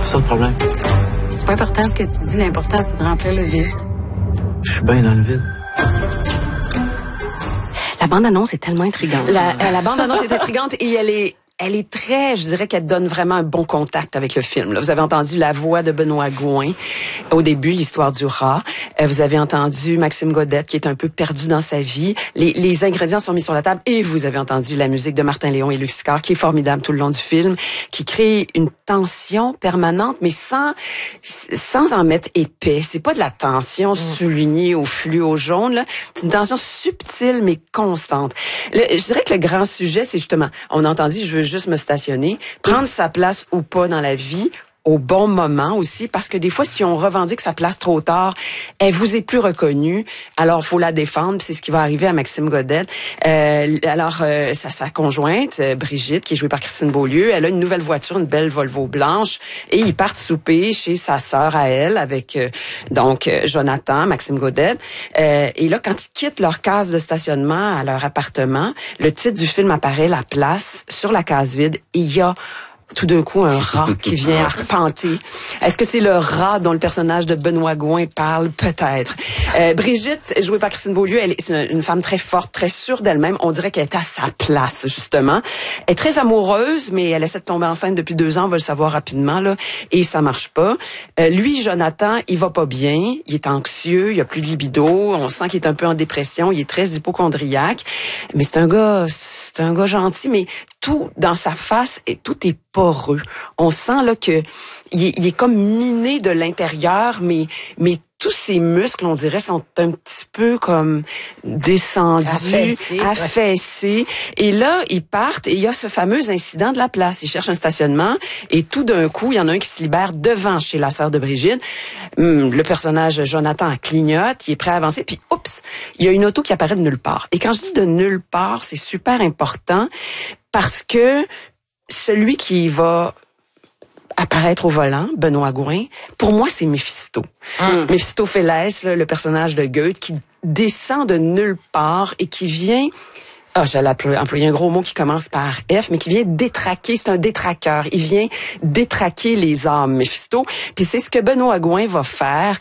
C'est ça le problème. C'est pas important ce que tu dis, l'important c'est de remplir le vide. Je suis bien dans le vide. La bande-annonce est tellement intrigante. La bande-annonce est intrigante et elle est très, je dirais qu'elle donne vraiment un bon contact avec le film. Là, vous avez entendu la voix de Benoît Gouin au début, l'histoire du rat. Vous avez entendu Maxime Godette qui est un peu perdu dans sa vie. Les ingrédients sont mis sur la table et vous avez entendu la musique de Martin Léon et Luc Sicard qui est formidable tout le long du film, qui crée une tension permanente mais sans en mettre épais. C'est pas de la tension soulignée au fluo jaune là, c'est une tension subtile mais constante. Je dirais que le grand sujet c'est justement, on a entendu je veux juste me stationner, prendre sa place ou pas dans la vie, au bon moment aussi, parce que des fois, si on revendique sa place trop tard, elle vous est plus reconnue, alors faut la défendre, c'est ce qui va arriver à Maxime Godette. Sa conjointe, Brigitte, qui est jouée par Christine Beaulieu, elle a une nouvelle voiture, une belle Volvo blanche, et ils partent souper chez sa sœur à elle, avec Jonathan, Maxime Godette. Et là, quand ils quittent leur case de stationnement à leur appartement, le titre du film apparaît, La place, sur la case vide, et il y a tout d'un coup un rat qui vient arpenter. Est-ce que c'est le rat dont le personnage de Benoît Gouin parle? Peut-être. Brigitte, jouée par Christine Beaulieu, c'est une femme très forte, très sûre d'elle-même. On dirait qu'elle est à sa place, justement. Elle est très amoureuse, mais elle essaie de tomber enceinte depuis 2 ans, on va le savoir rapidement, là, et ça marche pas. Lui, Jonathan, il va pas bien, il est anxieux, il a plus de libido, on sent qu'il est un peu en dépression, il est très hypocondriaque, mais c'est un gars gentil, mais tout dans sa face et tout est poreux. On sent là que il est comme miné de l'intérieur, mais tous ses muscles, on dirait, sont un petit peu comme descendus, affaissés. Et là, ils partent et il y a ce fameux incident de la place. Ils cherchent un stationnement et tout d'un coup, il y en a un qui se libère devant chez la sœur de Brigitte. Le personnage Jonathan clignote, il est prêt à avancer, puis oups, il y a une auto qui apparaît de nulle part. Et quand je dis de nulle part, c'est super important parce que celui qui va apparaître au volant, Benoît Gouin, pour moi, c'est Méphisto. Méphistophélès, le personnage de Goethe, qui descend de nulle part et qui vient... j'allais employer un gros mot qui commence par F, mais qui vient détraquer, c'est un détraqueur. Il vient détraquer les âmes, Méphisto. Puis c'est ce que Benoît Gouin va faire.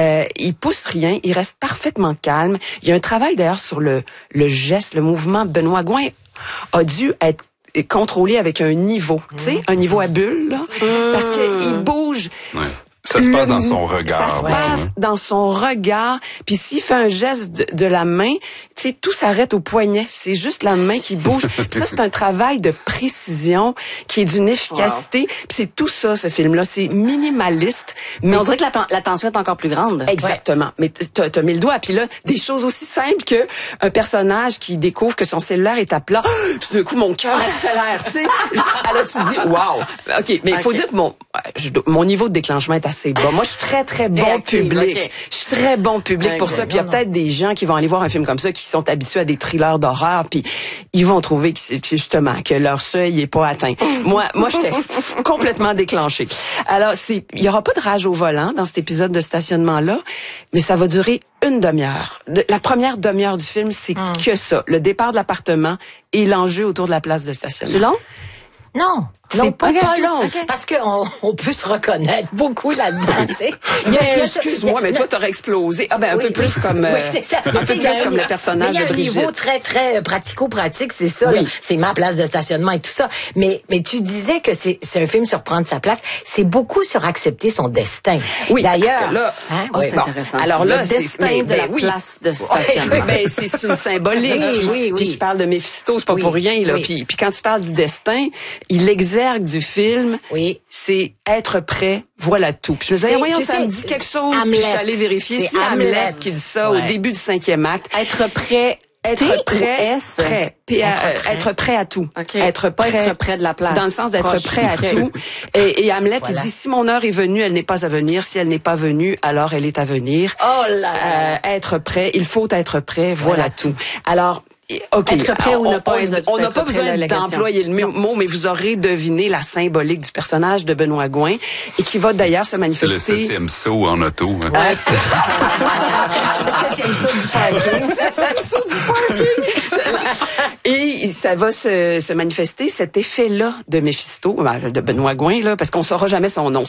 Il pousse rien, il reste parfaitement calme. Il y a un travail d'ailleurs sur le geste, le mouvement. Benoît Gouin a dû être contrôlé avec un niveau, tu sais, un niveau à bulle, là, parce qu'il bouge. Ouais. Ça se passe dans son regard. Ça se passe dans son regard. Puis s'il fait un geste de la main, tu sais, tout s'arrête au poignet. C'est juste la main qui bouge. Puis ça, c'est un travail de précision qui est d'une efficacité. Puis c'est tout ça, ce film-là. C'est minimaliste. Mais on dirait que la tension est encore plus grande. Exactement. Ouais. Mais t'as mis le doigt. Puis là, des choses aussi simples que un personnage qui découvre que son cellulaire est à plat. Tout d'un coup, mon cœur accélère, tu sais. Alors tu te dis, wow. OK, mais il faut dire que mon niveau de déclenchement est assez bas. Moi, je suis très, très bon public. Okay. Je suis très bon public pour ça. Puis il y a peut-être des gens qui vont aller voir un film comme ça, qui sont habitués à des thrillers d'horreur, puis ils vont trouver que justement que leur seuil est pas atteint. Moi, j'étais complètement déclenchée. Alors, il y aura pas de rage au volant dans cet épisode de stationnement-là, mais ça va durer une demi-heure. La première demi-heure du film, c'est que ça. Le départ de l'appartement et l'enjeu autour de la place de stationnement. C'est long? Non. C'est pas long. Okay. Parce qu'on peut se reconnaître beaucoup là-dedans, tu sais. Excuse-moi, mais toi, t'aurais explosé. Un peu plus comme, oui, c'est ça. Un peu plus comme le personnage de Brigitte. Il y a un niveau très, très pratico-pratique, c'est ça, là. C'est ma place de stationnement et tout ça. Mais tu disais que c'est un film sur prendre sa place. C'est beaucoup sur accepter son destin. Oui. D'ailleurs. Parce que là, c'est intéressant. Alors là, le destin de la place de stationnement. Mais c'est une symbolique. Puis je parle de Méphisto, c'est pas pour rien, là. Puis quand tu parles du destin, il exergue du film, c'est être prêt, voilà tout. Puis je me disais, voyons, ça me dit quelque chose. Puis je suis allée vérifier. C'est Hamlet qui dit ça au début du 5e acte. Être prêt. Être prêt, être prêt à tout. Okay. Être prêt de la place. Dans le sens d'être prêt à tout. Et Hamlet, il dit, si mon heure est venue, elle n'est pas à venir. Si elle n'est pas venue, alors elle est à venir. Oh là. Être prêt, il faut être prêt, voilà tout. Alors, OK. Être prêt ou ne pas être on n'a pas besoin d'employer le mot, mais vous aurez deviné la symbolique du personnage de Benoît Gouin et qui va d'ailleurs se manifester. C'est le 7e saut en auto. Hein. Le 7e saut du parking. Le 7e saut du parking. Et ça va se manifester, cet effet-là de Méphisto, de Benoît Gouin, là, parce qu'on saura jamais son nom.